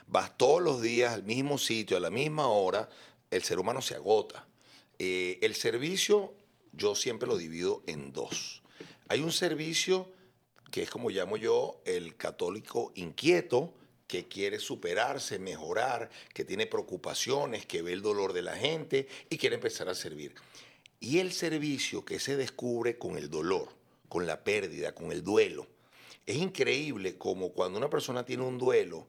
vas todos los días al mismo sitio, a la misma hora, el ser humano se agota. El servicio yo siempre lo divido en dos. Hay un servicio que es como llamo yo el católico inquieto, que quiere superarse, mejorar, que tiene preocupaciones, que ve el dolor de la gente y quiere empezar a servir. Y el servicio que se descubre con el dolor, con la pérdida, con el duelo. Es increíble como cuando una persona tiene un duelo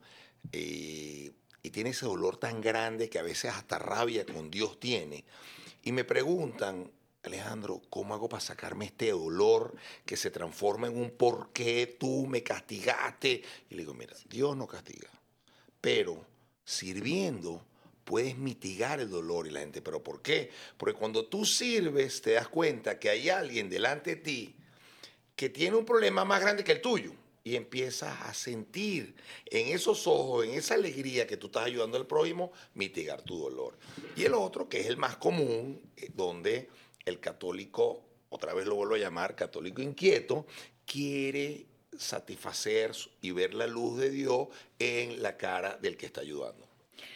y tiene ese dolor tan grande que a veces hasta rabia con Dios tiene. Y me preguntan, Alejandro, ¿cómo hago para sacarme este dolor que se transforma en un por qué tú me castigaste? Y le digo, mira, Dios no castiga, pero sirviendo puedes mitigar el dolor y la gente. ¿Pero por qué? Porque cuando tú sirves te das cuenta que hay alguien delante de ti que tiene un problema más grande que el tuyo. Y empiezas a sentir en esos ojos, en esa alegría que tú estás ayudando al prójimo, mitigar tu dolor. Y el otro, que es el más común, donde el católico, otra vez lo vuelvo a llamar católico inquieto, quiere satisfacer y ver la luz de Dios en la cara del que está ayudando.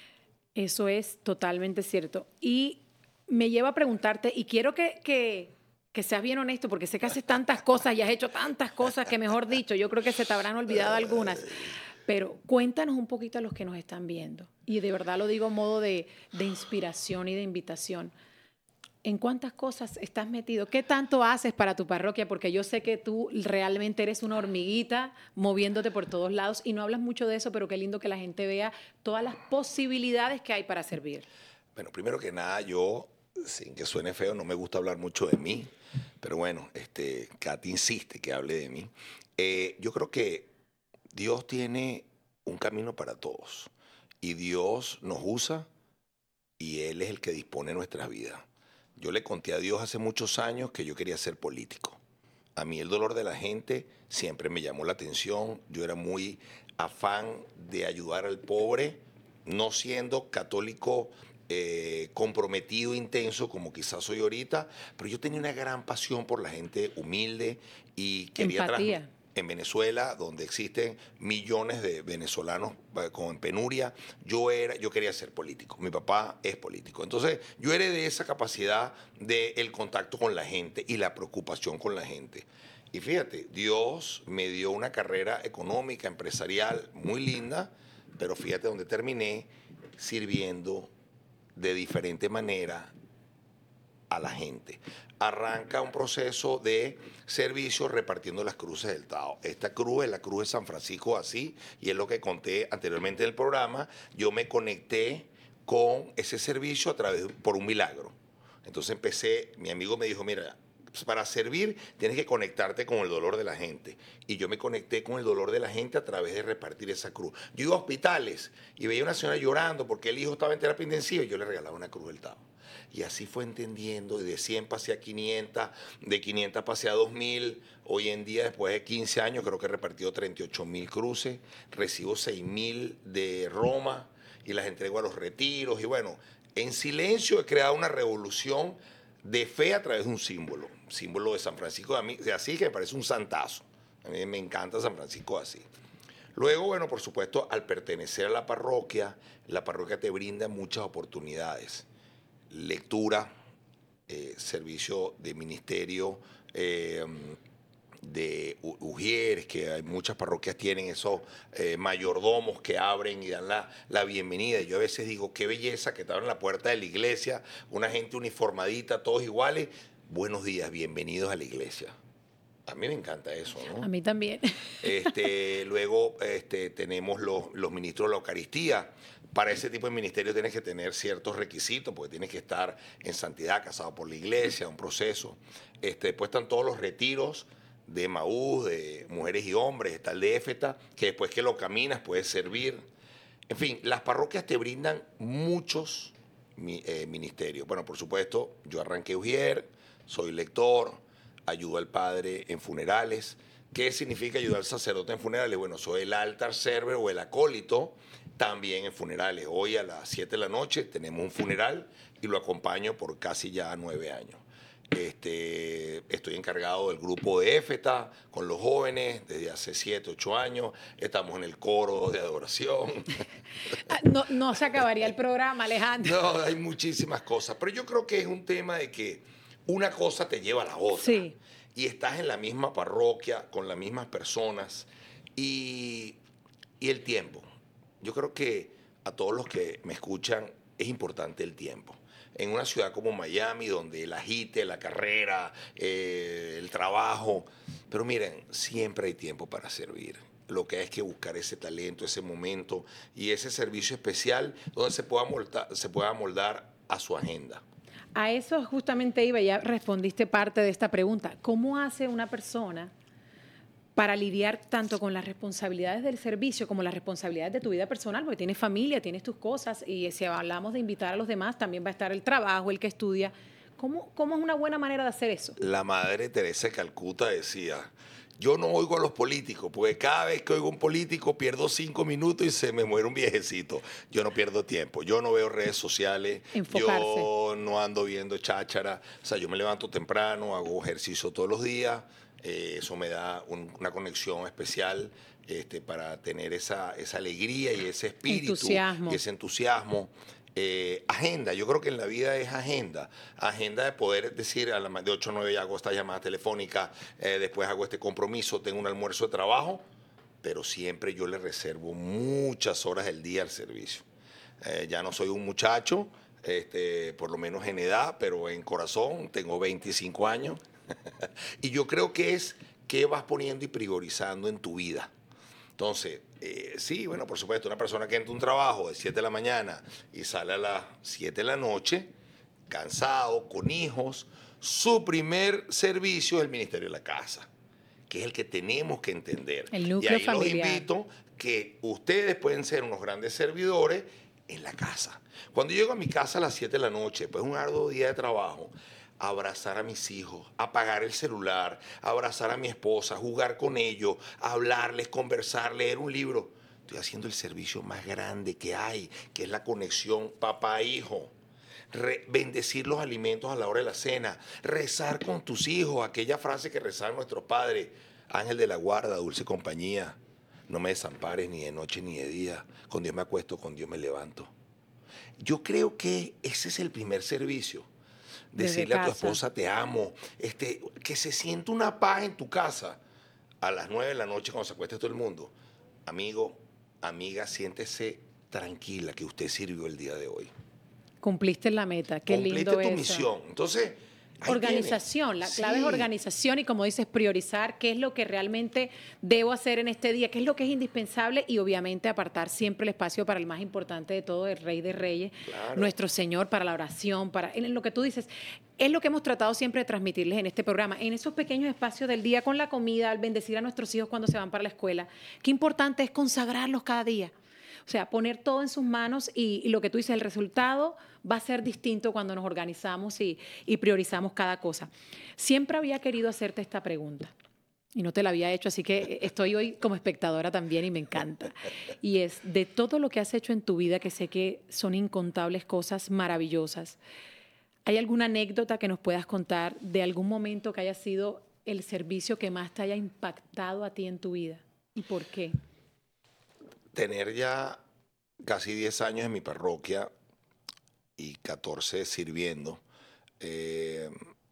Eso es totalmente cierto. Y me lleva a preguntarte, y quiero que seas bien honesto, porque sé que haces tantas cosas y has hecho tantas cosas que, mejor dicho, yo creo que se te habrán olvidado algunas. Pero cuéntanos un poquito a los que nos están viendo. Y de verdad lo digo a modo de inspiración y de invitación. ¿En cuántas cosas estás metido? ¿Qué tanto haces para tu parroquia? Porque yo sé que tú realmente eres una hormiguita moviéndote por todos lados y no hablas mucho de eso, pero qué lindo que la gente vea todas las posibilidades que hay para servir. Bueno, primero que nada, yo, sin que suene feo, no me gusta hablar mucho de mí, pero bueno, Katy insiste que hable de mí. Yo creo que Dios tiene un camino para todos y Dios nos usa y Él es el que dispone nuestras vidas. Yo le conté a Dios hace muchos años que yo quería ser político. A mí el dolor de la gente siempre me llamó la atención. Yo era muy afán de ayudar al pobre, no siendo católico comprometido, intenso, como quizás soy ahorita, pero yo tenía una gran pasión por la gente humilde y quería Empatía. transmitir. En Venezuela, donde existen millones de venezolanos con penuria, yo quería ser político. Mi papá es político. Entonces, yo heredé esa capacidad del contacto con la gente y la preocupación con la gente. Y fíjate, Dios me dio una carrera económica, empresarial muy linda, pero fíjate donde terminé sirviendo de diferente manera a la gente. Arranca un proceso de servicio repartiendo las cruces del Tao. Esta cruz es la cruz de San Francisco de Asís y es lo que conté anteriormente en el programa. Yo me conecté con ese servicio por un milagro. Entonces empecé, mi amigo me dijo, mira, para servir tienes que conectarte con el dolor de la gente. Y yo me conecté con el dolor de la gente a través de repartir esa cruz. Yo iba a hospitales y veía a una señora llorando porque el hijo estaba en terapia intensiva y yo le regalaba una cruz del Tao. Y así fue entendiendo, y de 100 pasé a 500, de 500 pasé a 2000. Hoy en día, después de 15 años, creo que he repartido 38.000 cruces, recibo 6.000 de Roma y las entrego a los retiros. Y bueno, en silencio he creado una revolución de fe a través de un símbolo de San Francisco de Asís, que me parece un santazo. A mí me encanta San Francisco de Asís. Luego, bueno, por supuesto, al pertenecer a la parroquia te brinda muchas oportunidades. Lectura, servicio de ministerio, eh, de Ujieres, que hay muchas parroquias tienen esos mayordomos que abren y dan la bienvenida. Yo a veces digo, qué belleza que te abren la puerta de la iglesia, una gente uniformadita, todos iguales. Buenos días, bienvenidos a la iglesia. A mí me encanta eso, A ¿no? mí también. Luego tenemos los ministros de la Eucaristía. Para ese tipo de ministerio tienes que tener ciertos requisitos, porque tienes que estar en santidad, casado por la iglesia, un proceso. Después están todos los retiros de Maús, de mujeres y hombres, está el de Éfeta, que después que lo caminas puedes servir. En fin, las parroquias te brindan muchos ministerios. Bueno, por supuesto, yo arranqué Ujier, soy lector, ayudo al padre en funerales. ¿Qué significa ayudar al sacerdote en funerales? Bueno, soy el altar server o el acólito también en funerales. Hoy a las 7 de la noche tenemos un funeral y lo acompaño por casi ya 9 años. Estoy encargado del grupo de EFETA con los jóvenes desde hace 7, 8 años. Estamos en el coro de adoración. No, no se acabaría el programa, Alejandro. No, hay muchísimas cosas. Pero yo creo que es un tema de que una cosa te lleva a la otra. Sí. Y estás en la misma parroquia, con las mismas personas. Y, y el tiempo. Yo creo que a todos los que me escuchan es importante el tiempo. En una ciudad como Miami, donde el agite, la carrera, el trabajo. Pero miren, siempre hay tiempo para servir. Lo que hay es que buscar ese talento, ese momento y ese servicio especial donde se pueda moldar a su agenda. A eso justamente iba, ya respondiste parte de esta pregunta. ¿Cómo hace una persona para lidiar tanto con las responsabilidades del servicio como las responsabilidades de tu vida personal? Porque tienes familia, tienes tus cosas, y si hablamos de invitar a los demás, también va a estar el trabajo, el que estudia. ¿Cómo es una buena manera de hacer eso? La madre Teresa de Calcuta decía, yo no oigo a los políticos, porque cada vez que oigo a un político pierdo 5 minutos y se me muere un viejecito. Yo no pierdo tiempo, yo no veo redes sociales, Enfocarse. yo no ando viendo cháchara. O sea, yo me levanto temprano, hago ejercicio todos los días. Eso me da una conexión especial para tener esa alegría y ese espíritu Entusiasmo. y ese entusiasmo. Agenda, yo creo que en la vida es agenda de poder decir de 8 a 9 hago esta llamada telefónica, después hago este compromiso, tengo un almuerzo de trabajo, pero siempre yo le reservo muchas horas del día al servicio. Ya no soy un muchacho, por lo menos en edad, pero en corazón tengo 25 años. Y yo creo que es qué vas poniendo y priorizando en tu vida. Entonces, sí, bueno, por supuesto, una persona que entra a un trabajo de 7 de la mañana y sale a las 7 de la noche, cansado, con hijos, su primer servicio es el Ministerio de la Casa, que es el que tenemos que entender. El Y núcleo ahí familiar. los invito que ustedes pueden ser unos grandes servidores en la casa. Cuando llego a mi casa a las 7 de la noche, pues un arduo día de trabajo, abrazar a mis hijos, apagar el celular, abrazar a mi esposa, jugar con ellos, hablarles, conversar, leer un libro. Estoy haciendo el servicio más grande que hay, que es la conexión papá-hijo. Bendecir los alimentos a la hora de la cena, rezar con tus hijos, aquella frase que rezaban nuestros padres, ángel de la guarda, dulce compañía, no me desampares ni de noche ni de día, con Dios me acuesto, con Dios me levanto. Yo creo que ese es el primer servicio. Desde Decirle a tu casa. esposa te amo, que se sienta una paz en tu casa a las 9 de la noche cuando se acueste todo el mundo. Amigo, amiga, siéntese tranquila que usted sirvió el día de hoy. Cumpliste la meta, qué Cumpliste lindo tu eso. misión. Entonces, ahí Organización, tiene. la clave es Sí. organización y, como dices, priorizar qué es lo que realmente debo hacer en este día, qué es lo que es indispensable, y obviamente apartar siempre el espacio para el más importante de todo, el Rey de Reyes, Claro. nuestro Señor, para la oración, en lo que tú dices. Es lo que hemos tratado siempre de transmitirles en este programa, en esos pequeños espacios del día, con la comida, al bendecir a nuestros hijos cuando se van para la escuela. Qué importante es consagrarlos cada día. O sea, poner todo en sus manos, y lo que tú dices, el resultado va a ser distinto cuando nos organizamos y priorizamos cada cosa. Siempre había querido hacerte esta pregunta y no te la había hecho, así que estoy hoy como espectadora también y me encanta. Y es, de todo lo que has hecho en tu vida, que sé que son incontables cosas maravillosas, ¿hay alguna anécdota que nos puedas contar de algún momento que haya sido el servicio que más te haya impactado a ti en tu vida? ¿Y por qué? Tener ya casi 10 años en mi parroquia y 14 sirviendo, eh,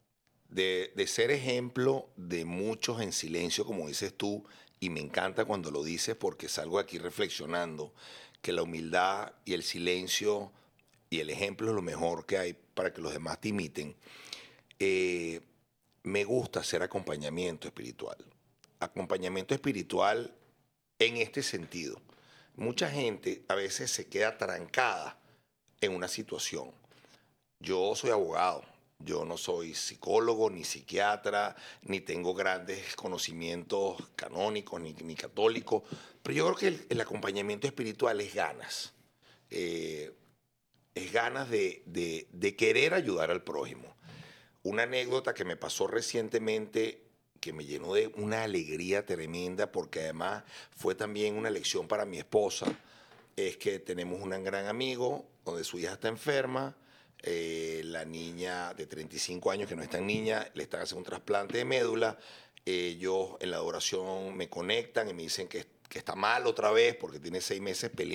de ser ejemplo de muchos en silencio, como dices tú, y me encanta cuando lo dices porque salgo aquí reflexionando que la humildad y el silencio y el ejemplo es lo mejor que hay para que los demás te imiten. Eh, Me gusta hacer acompañamiento espiritual. Acompañamiento espiritual en este sentido. Mucha gente a veces se queda trancada en una situación. Yo soy abogado, yo no soy psicólogo, ni psiquiatra, ni tengo grandes conocimientos canónicos, ni católicos, pero yo creo que el acompañamiento espiritual es ganas. Es ganas de querer ayudar al prójimo. Una anécdota que me pasó recientemente que me llenó de una alegría tremenda, porque además fue también una lección para mi esposa, es que tenemos un gran amigo donde su hija está enferma, La niña de 35 años, que no es tan niña, le están haciendo un trasplante de médula. Ellos en la adoración me conectan y me dicen que está mal otra vez porque tiene 6 meses peleando